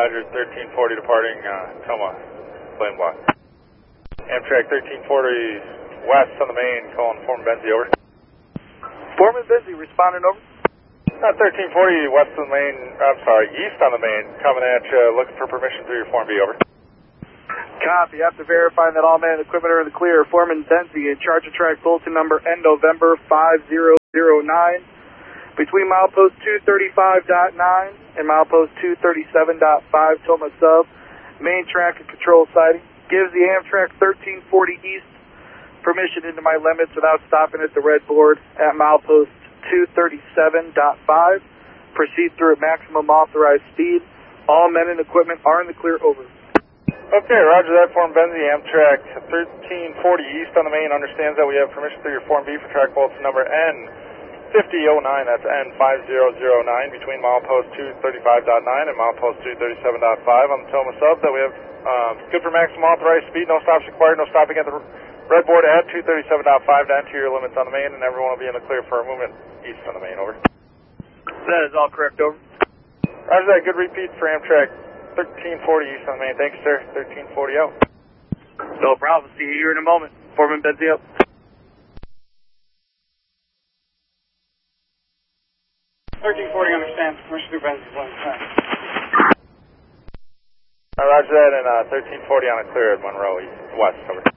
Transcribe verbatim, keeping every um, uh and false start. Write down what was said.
Roger, thirteen forty departing uh, Toma, flame block. Amtrak thirteen forty west on the main, calling Foreman Benzie, over. Foreman Benzie, responding, over. Uh, thirteen forty west on the main, I'm sorry, east on the main, coming at you, looking for permission through your Form B, over. Copy. After verifying that all man and equipment are in the clear, Foreman Benzie in charge of track bulletin number N November five zero zero nine between milepost two thirty-five point nine and milepost two thirty-seven point five Toma Sub, main track and control sighting. Gives the Amtrak thirteen forty east permission into my limits without stopping at the red board at milepost two thirty-seven point five. Proceed through at maximum authorized speed. All men and equipment are in the clear, over. Okay, Roger that, Foreman Benzie. Amtrak thirteen forty east on the main understands that we have permission through your Form B for track bulletin number N fifty oh nine, that's N five zero zero nine, between milepost two thirty-five point nine and milepost two thirty-seven point five on the Toma Sub, that we have um, good for maximum authorized speed, no stops required, no stopping at the red board at two thirty-seven point five to enter your limits on the main, and everyone will be in the clear for a movement east on the main, over. That is all correct, over. Roger that, good repeat for Amtrak thirteen forty east on the main. Thanks, sir. thirteen forty out. No problem. See you here in a moment. Foreman Benzie up. thirteen forty understands. Permission through Benzie's line. Uh, Roger that, and uh, thirteen forty on a clear at Monroe, east, west, over.